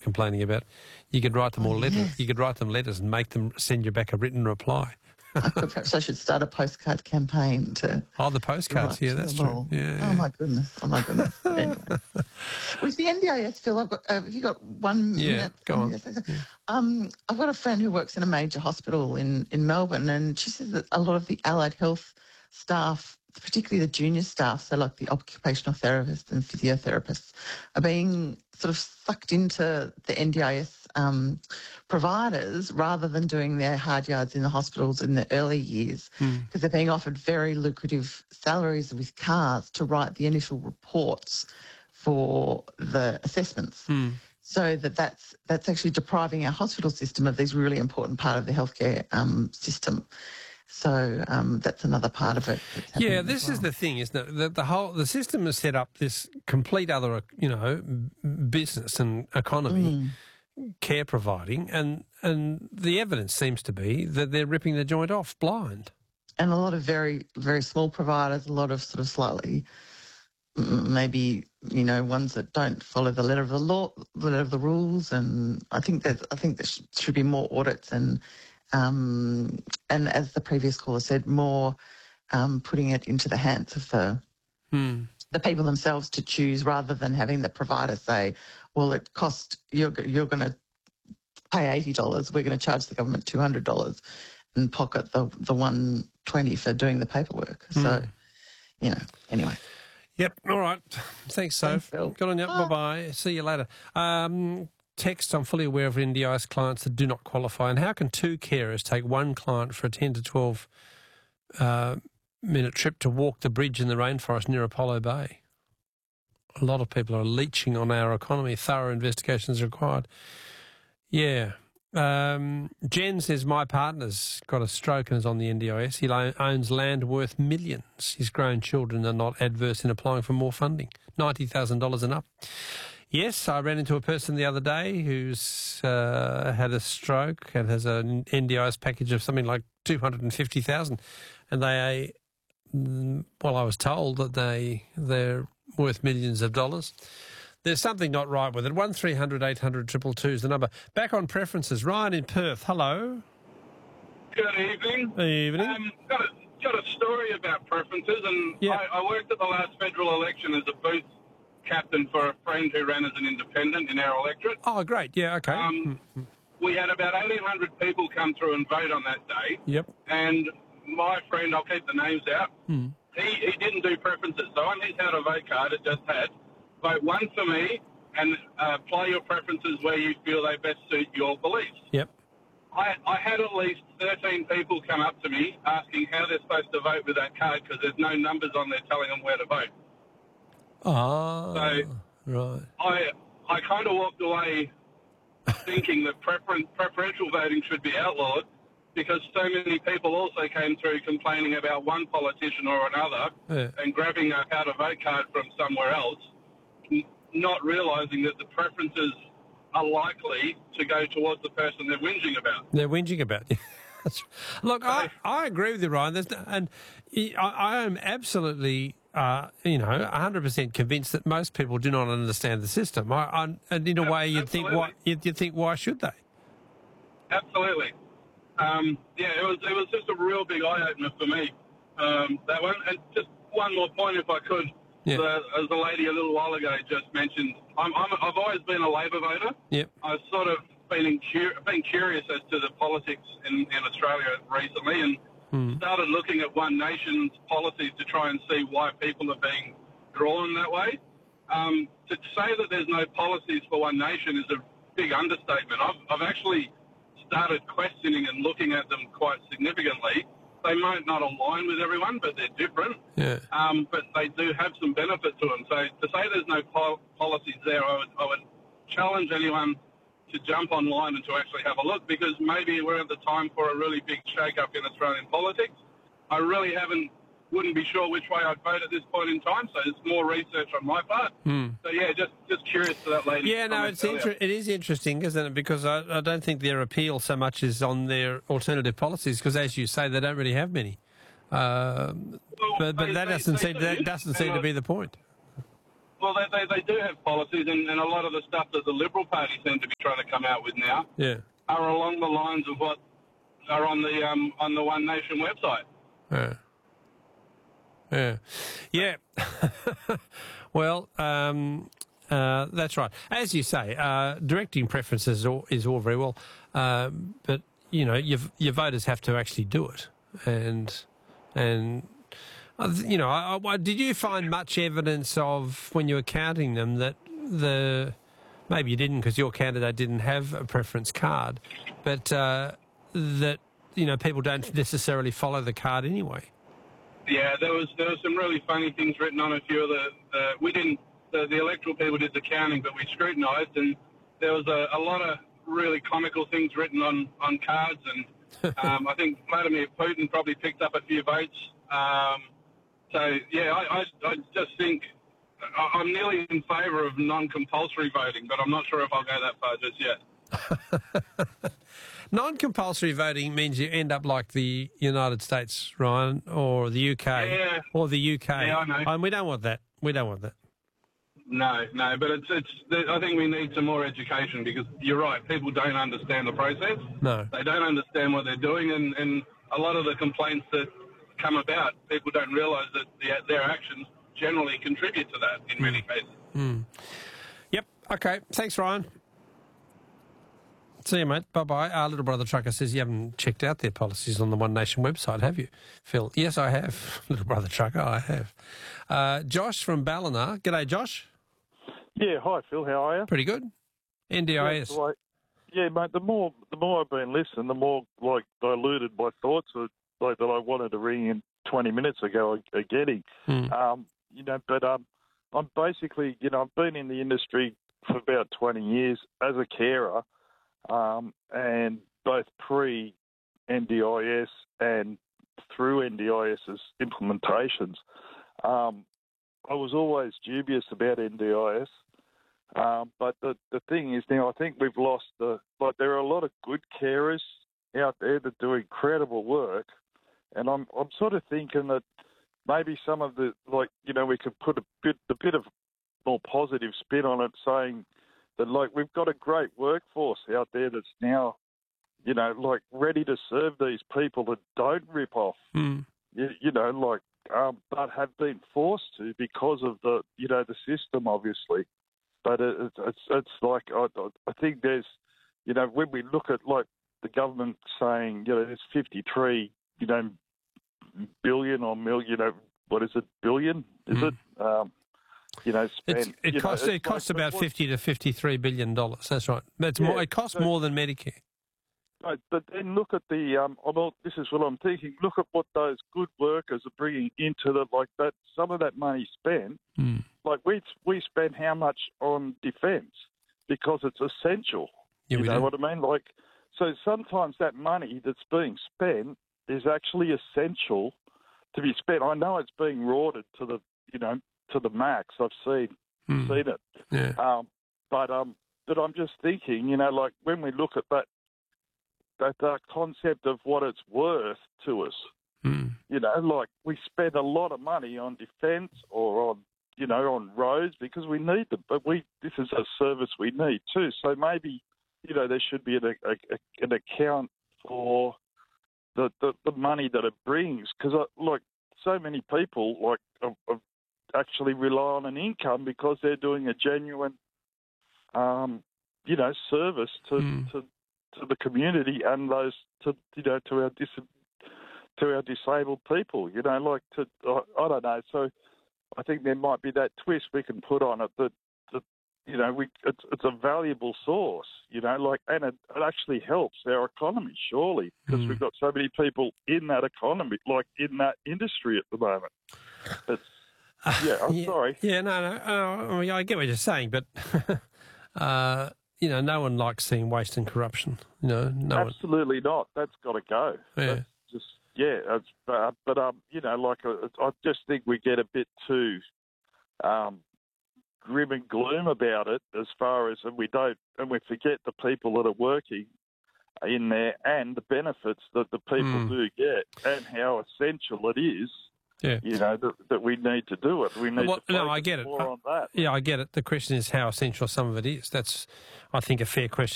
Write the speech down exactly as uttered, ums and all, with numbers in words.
complaining about. You could write them all Oh, letters. yes. You could write them letters and make them send you back a written reply. I could, perhaps I should start a postcard campaign to... Oh, the postcards, write yeah, to that's them true. all. Yeah, Oh, yeah. my goodness. Oh, my goodness. But anyway. With the N D I S, Phil, I've got, uh, have you got one Yeah, minute? go on. Yes, Um, I've got a friend who works in a major hospital in, in Melbourne, and she says that a lot of the allied health staff, particularly the junior staff, so like the occupational therapists and physiotherapists, are being sort of sucked into the N D I S um, providers rather than doing their hard yards in the hospitals in the early years, because they're being offered very lucrative salaries with cars to write the initial reports for the assessments. So that that's, that's actually depriving our hospital system of these really important part of the healthcare um, system. So um, that's another part of it. that's happening Yeah, as this well. is the thing, isn't it? The, the whole the system has set up this complete other, you know, business and economy, care providing, and and the evidence seems to be that they're ripping the joint off blind. And a lot of very, very small providers, a lot of sort of slightly, mm, maybe, you know, ones that don't follow the letter of the law, the letter of the rules. And I think that I think there sh- should be more audits and, um, and as the previous caller said, more um, putting it into the hands of the the people themselves to choose, rather than having the provider say, well, it cost, you're, you're going to pay eighty dollars, we're going to charge the government two hundred dollars and pocket the, the one hundred twenty dollars for doing the paperwork. So, you know, anyway. Yep. All right. Thanks, Soph. Thanks, Phil. Good on you. Bye. Bye-bye. See you later. Um, text, I'm fully aware of N D I S clients that do not qualify. And how can two carers take one client for a ten to twelve uh, minute trip to walk the bridge in the rainforest near Apollo Bay? A lot of people are leeching on our economy. Thorough investigations required. Yeah. Um, Jen says, my partner's got a stroke and is on the N D I S. He lo- owns land worth millions. His grown children are not adverse in applying for more funding. ninety thousand dollars and up. Yes, I ran into a person the other day who's uh, had a stroke and has an N D I S package of something like two hundred fifty thousand dollars. And they, mm, well, I was told that they, they're worth millions of dollars. There's something not right with it. one three hundred eight hundred two two two is the number. Back on preferences. Ryan in Perth, hello. Good evening. Evening. Um, got, a, got a story about preferences, and Yeah. I, I worked at the last federal election as a booth captain for a friend who ran as an independent in our electorate. Oh, great. Yeah, okay. Um, we had about eighteen hundred people come through and vote on that day, Yep. and my friend, I'll keep the names out, Hmm. he, he didn't do preferences. So on his how to vote card, it just had, vote one for me and uh, apply your preferences where you feel they best suit your beliefs. Yep. I, I had at least thirteen people come up to me asking how they're supposed to vote with that card because there's no numbers on there telling them where to vote. Ah, So- right. I I kind of walked away thinking that prefer- preferential voting should be outlawed because so many people also came through complaining about one politician or another Yeah. and grabbing a how to vote card from somewhere else, n- not realising that the preferences are likely to go towards the person they're whinging about. They're whinging about you. That's- Look, I, I agree with you, Ryan. There's no, and I, I am absolutely, uh, you know, one hundred percent convinced that most people do not understand the system. I, I, and in a way, you'd think, why, you'd, you'd think, why should they? Absolutely. Um, yeah, it was it was just a real big eye opener for me. Um, that one, and just one more point, if I could. Yeah. The, as the lady a little while ago just mentioned, I'm, I'm I've always been a Labor voter. Yep. I've sort of been in cur- been curious as to the politics in, in Australia recently, and Hmm. started looking at One Nation's policies to try and see why people are being drawn that way. Um, to say that there's no policies for One Nation is a big understatement. I've, I've actually started questioning and looking at them quite significantly. They might not align with everyone, but they're different. Yeah. Um, but they do have some benefit to them. So to say there's no pol- policies there, I would, I would challenge anyone to jump online and to actually have a look, because maybe we're at the time for a really big shake-up in Australian politics. I really haven't, wouldn't be sure which way I'd vote at this point in time, so it's more research on my part. Hmm. So, yeah, just just curious to that lady. Yeah, no, it's inter- it is interesting, isn't it? Because I, I don't think their appeal so much is on their alternative policies, because as you say, they don't really have many. Um, Well, but but they- that they- doesn't they seem do, that doesn't seem and to I- be the point. well, they, they, they do have policies, and, and a lot of the stuff that the Liberal Party seem to be trying to come out with now Yeah. are along the lines of what are on the um, on the One Nation website. Yeah. Yeah. Yeah. Well, um, uh, that's right. As you say, uh, directing preferences is all, is all very well, uh, but you know, your your voters have to actually do it, and and uh, you know, I, I, did you find much evidence of when you were counting them that the maybe you didn't because your candidate didn't have a preference card, but uh, that you know people don't necessarily follow the card anyway. Yeah, there was there was some really funny things written on a few of the. the we didn't the, the electoral people did the counting, but we scrutinised, and there was a, a lot of really comical things written on on cards, and um, I think Vladimir Putin probably picked up a few votes. Um, so yeah, I, I I just think I, I'm nearly in favour of non-compulsory voting, but I'm not sure if I'll go that far just yet. Non-compulsory voting means you end up like the United States, Ryan, or the U K, Yeah. or the U K. Yeah, I know. And we don't want that. We don't want that. No, no, but it's it's. I think we need some more education because you're right. People don't understand the process. No. They don't understand what they're doing, and, and a lot of the complaints that come about, people don't realise that the, their actions generally contribute to that in many cases. Mm. Yep. Okay. Thanks, Ryan. See you, mate. Bye-bye. Our little brother trucker says you haven't checked out their policies on the One Nation website, have you, Phil? Yes, I have. Little brother trucker, I have. Uh, Josh from Ballina. G'day, Josh. Yeah, hi Phil, how are you? Pretty good. N D I S. Yeah, like, yeah, mate. The more the more I've been listening, the more like diluted my thoughts are, like that I wanted to ring in twenty minutes ago are getting. Hmm. Um, you know, but um, I'm basically, you know, I've been in the industry for about twenty years as a carer, um, and both pre N D I S and through N D I S's implementations. Um, I was always dubious about N D I S. Um, but the, the thing is now I think we've lost the, like there are a lot of good carers out there that do incredible work. And I'm, I'm sort of thinking that maybe some of the, like, you know, we could put a bit, a bit of more positive spin on it saying that like we've got a great workforce out there that's now, you know, like ready to serve these people that don't rip off, Hmm. you, you know, like, um, but have been forced to because of the, you know, the system, obviously. But it, it's it's like I, I think there's, you know, when we look at like the government saying, you know, there's fifty-three, you know, billion or million, you know, what is it, billion? Is Mm. it? Um, you know, spent, It's, it you costs know, it it's costs like, about what- fifty to fifty-three billion dollars. That's right. It's Yeah, more. It costs so- more than Medicare. But, but then look at the, um, well, this is what I'm thinking. Look at what those good workers are bringing into the, like that, some of that money spent. Mm. Like we we spend how much on defence because it's essential. Yeah, you we know do. what I mean? Like, so sometimes that money that's being spent is actually essential to be spent. I know it's being rorted to the, you know, to the max. I've seen Mm. seen it. Yeah. Um, but um, but I'm just thinking, you know, like when we look at that that uh, concept of what it's worth to us, Mm. you know, like we spend a lot of money on defence or on, you know, on roads because we need them. But we this is a service we need too. So maybe, you know, there should be an, a, a, an account for the, the, the money that it brings because, like, so many people like are, are actually rely on an income because they're doing a genuine, um, you know, service to, Mm. to to the community and those to you know to our dis- to our disabled people. You know, like to I, I don't know. So I think there might be that twist we can put on it that, that you know we it's it's a valuable source. You know, like and it, it actually helps our economy surely because Mm. we've got so many people in that economy, like in that industry at the moment. It's yeah. I'm yeah, sorry. Yeah, no, no. Uh, I, mean, I get what you're saying, but uh, you know, no one likes seeing waste and corruption. You know, no one. Absolutely not. That's got to go. Yeah. That's just yeah. It's, uh, but um, you know, like uh, I just think we get a bit too um, grim and gloom about it, as far as and we don't and we forget the people that are working in there and the benefits that the people Mm. do get and how essential it is Yeah. You know, that, that we need to do it. We need Well, to focus no, I get it. more on that. Yeah, I get it. The question is how essential some of it is. That's, I think, a fair question